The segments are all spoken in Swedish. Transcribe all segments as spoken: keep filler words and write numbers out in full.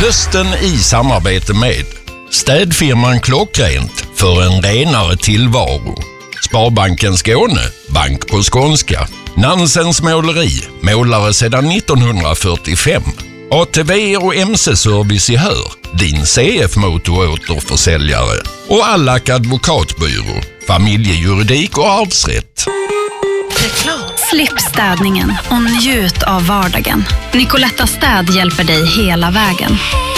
Hösten i samarbete med städfirman Klockrent för en renare tillvaro. Sparbanken Skåne, bank på skånska. Nansens måleri, målare sedan nittonhundrafyrtiofem. A T V och M C-service i Hör, din C F-motoråterförsäljare. Och Allack advokatbyrå, familjejuridik och arvsrätt. Slipp städningen och njut av vardagen. Nicoletta Städ hjälper dig hela vägen.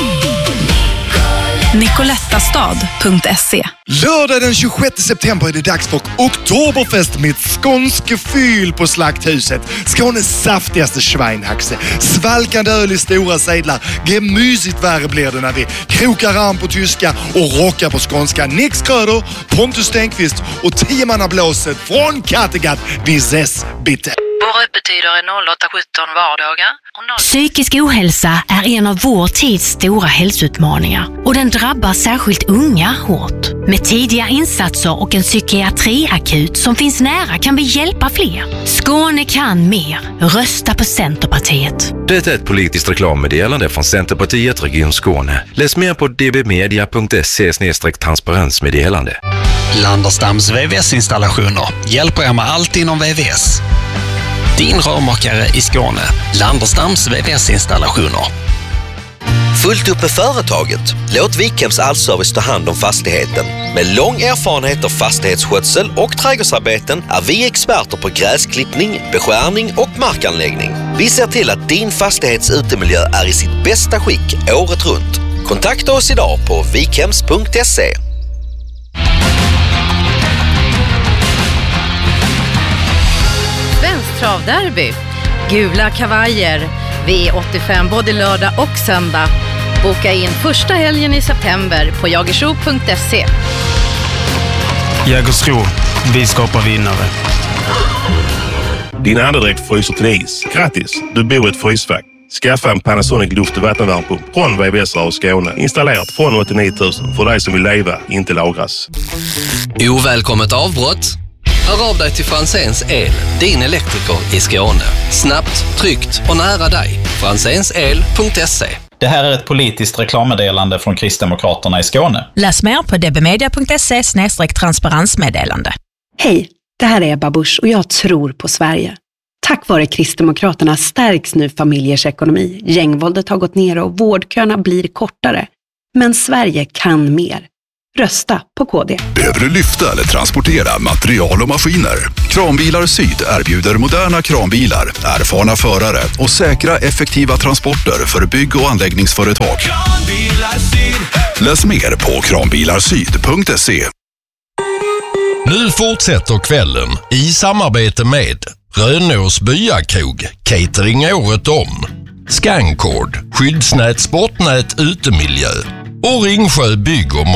nicolettastad punkt se. Lördag den tjugosjätte september är det dags för Oktoberfest med ett skånske fyll på Slakthuset. Skånes saftigaste schweinhaxe. Svalkande öl i stora sedlar. Gemysigt värre blir det när vi krokar arm på tyska och rockar på skånska. Nix Kröder, Pontus Stenqvist och tiomannablåset från Kattegatt. Vi ses bitte. Våra öppettider är noll åtta sjutton vardagar. Och noll... Psykisk ohälsa är en av vår tids stora hälsoutmaningar och den drabbar särskilt unga hårt. Med tidiga insatser och en psykiatriakut som finns nära kan vi hjälpa fler. Skåne kan mer. Rösta på Centerpartiet. Det är ett politiskt reklammeddelande från Centerpartiet Region Skåne. Läs mer på d b media punkt se slash transparensmeddelande. Landerstams V V S-installationer hjälper er med allt inom V V S. Din rörmakare i Skåne. Landerstams V V S-installationer. Fullt upp med företaget. Låt Vikhems Allservice ta hand om fastigheten. Med lång erfarenhet av fastighetsskötsel och trädgårdsarbeten är vi experter på gräsklippning, beskärning och markanläggning. Vi ser till att din fastighets utemiljö är i sitt bästa skick året runt. Kontakta oss idag på vikhems punkt se. Svensk travderby. Gula kavajer. V åttiofem både lördag och söndag. Boka in första helgen i september på jagersro punkt se. Jägersro. Vi skapar vinnare. Din andedräkt fryser till is. Grattis! Du bor i ett frysfack. Skaffa en Panasonic luft- och vattenvärmepump från V V S Rör Skåne. Installerat från åttionio tusen för dig som vill leva, inte lagras. Ovälkommet avbrott? Hör av dig till Franzéns El, din elektriker i Skåne. Snabbt, tryggt och nära dig. franzéns el punkt se. Det här är ett politiskt reklammeddelande från Kristdemokraterna i Skåne. Läs mer på d b media punkt se slash transparensmeddelande. Hej, det här är Ebba Busch och jag tror på Sverige. Tack vare Kristdemokraterna stärks nu familjers ekonomi. Gängvåldet har gått ner och vårdköerna blir kortare. Men Sverige kan mer. Rösta på K D. Behöver du lyfta eller transportera material och maskiner? Kranbilar Syd erbjuder moderna kranbilar, erfarna förare och säkra effektiva transporter för bygg- och anläggningsföretag. Läs mer på kranbilarsyd punkt se. Nu fortsätter kvällen i samarbete med Rönås byakrog, catering året om. Scancord, skyddsnät, sportnät, utemiljö och Ringsjö bygg och